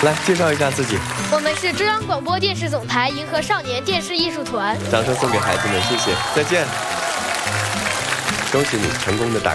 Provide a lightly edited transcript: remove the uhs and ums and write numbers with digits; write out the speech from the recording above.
来介绍一下自己。 我们是中央广播电视总台银河少年电视艺术团。 掌声送给孩子们，谢谢，再见。恭喜你成功的打